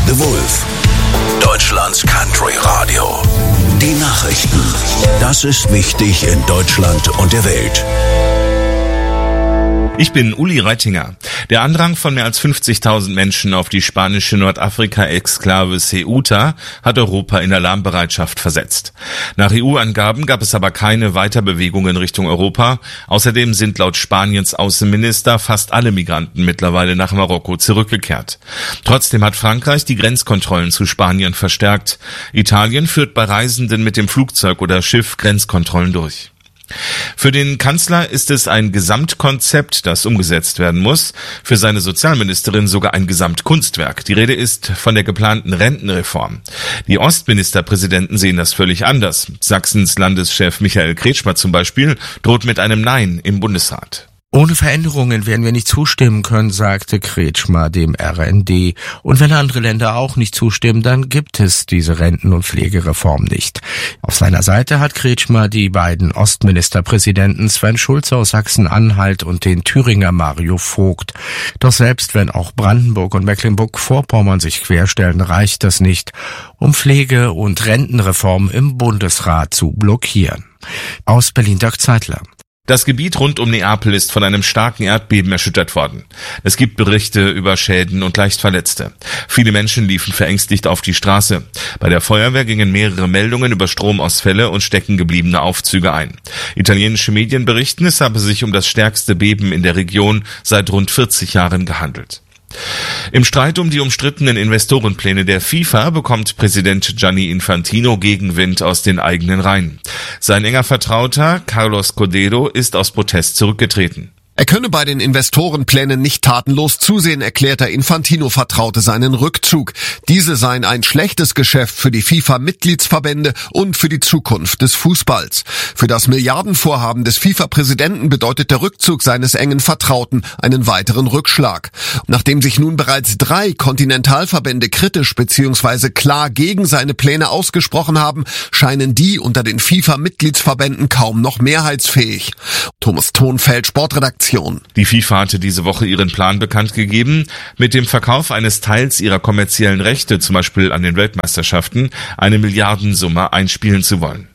The Wolf, Deutschlands Country Radio. Die Nachrichten. Das ist wichtig in Deutschland und der Welt. Ich bin Uli Reitinger. Der Andrang von mehr als 50.000 Menschen auf die spanische Nordafrika-Exklave Ceuta hat Europa in Alarmbereitschaft versetzt. Nach EU-Angaben gab es aber keine Weiterbewegung in Richtung Europa. Außerdem sind laut Spaniens Außenminister fast alle Migranten mittlerweile nach Marokko zurückgekehrt. Trotzdem hat Frankreich die Grenzkontrollen zu Spanien verstärkt. Italien führt bei Reisenden mit dem Flugzeug oder Schiff Grenzkontrollen durch. Für den Kanzler ist es ein Gesamtkonzept, das umgesetzt werden muss, für seine Sozialministerin sogar ein Gesamtkunstwerk. Die Rede ist von der geplanten Rentenreform. Die Ostministerpräsidenten sehen das völlig anders. Sachsens Landeschef Michael Kretschmer zum Beispiel droht mit einem Nein im Bundesrat. Ohne Veränderungen werden wir nicht zustimmen können, sagte Kretschmer dem RND. Und wenn andere Länder auch nicht zustimmen, dann gibt es diese Renten- und Pflegereform nicht. Auf seiner Seite hat Kretschmer die beiden Ostministerpräsidenten Sven Schulze aus Sachsen-Anhalt und den Thüringer Mario Vogt. Doch selbst wenn auch Brandenburg und Mecklenburg-Vorpommern sich querstellen, reicht das nicht, um Pflege- und Rentenreform im Bundesrat zu blockieren. Aus Berlin Dirk Zeitler. Das Gebiet rund um Neapel ist von einem starken Erdbeben erschüttert worden. Es gibt Berichte über Schäden und Leichtverletzte. Viele Menschen liefen verängstigt auf die Straße. Bei der Feuerwehr gingen mehrere Meldungen über Stromausfälle und steckengebliebene Aufzüge ein. Italienische Medien berichten, es habe sich um das stärkste Beben in der Region seit rund 40 Jahren gehandelt. Im Streit um die umstrittenen Investorenpläne der FIFA bekommt Präsident Gianni Infantino Gegenwind aus den eigenen Reihen. Sein enger Vertrauter Carlos Codero ist aus Protest zurückgetreten. Er könne bei den Investorenplänen nicht tatenlos zusehen, erklärt der Infantino-Vertraute seinen Rückzug. Diese seien ein schlechtes Geschäft für die FIFA-Mitgliedsverbände und für die Zukunft des Fußballs. Für das Milliardenvorhaben des FIFA-Präsidenten bedeutet der Rückzug seines engen Vertrauten einen weiteren Rückschlag. Nachdem sich nun bereits 3 Kontinentalverbände kritisch bzw. klar gegen seine Pläne ausgesprochen haben, scheinen die unter den FIFA-Mitgliedsverbänden kaum noch mehrheitsfähig. Thomas Thonfeld, Sportredaktion. Die FIFA hatte diese Woche ihren Plan bekannt gegeben, mit dem Verkauf eines Teils ihrer kommerziellen Rechte, zum Beispiel an den Weltmeisterschaften, eine Milliardensumme einspielen zu wollen.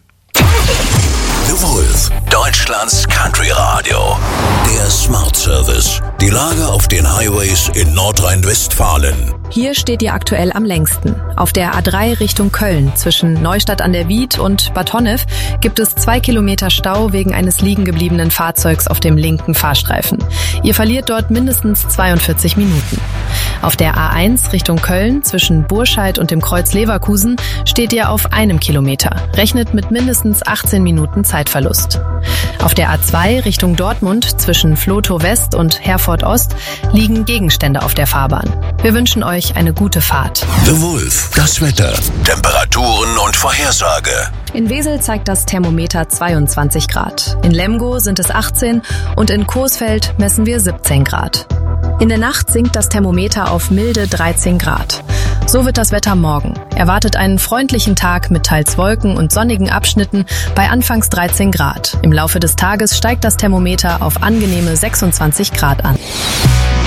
The Wolf, Deutschlands Country Radio. Der Smart Service. Die Lage auf den Highways in Nordrhein-Westfalen. Hier steht ihr aktuell am längsten. Auf der A3 Richtung Köln zwischen Neustadt an der Wied und Bad Honnef gibt es 2 Kilometer Stau wegen eines liegen gebliebenen Fahrzeugs auf dem linken Fahrstreifen. Ihr verliert dort mindestens 42 Minuten. Auf der A1 Richtung Köln zwischen Burscheid und dem Kreuz Leverkusen steht ihr auf 1 Kilometer. Rechnet mit mindestens 18 Minuten Zeitverlust. Auf der A2 Richtung Dortmund zwischen Vlotho West und Herford Ost liegen Gegenstände auf der Fahrbahn. Wir wünschen euch eine gute Fahrt. The Wolf, das Wetter, Temperaturen und Vorhersage. In Wesel zeigt das Thermometer 22 Grad. In Lemgo sind es 18 und in Coesfeld messen wir 17 Grad. In der Nacht sinkt das Thermometer auf milde 13 Grad. So wird das Wetter morgen. Erwartet einen freundlichen Tag mit teils Wolken und sonnigen Abschnitten bei anfangs 13 Grad. Im Laufe des Tages steigt das Thermometer auf angenehme 26 Grad an.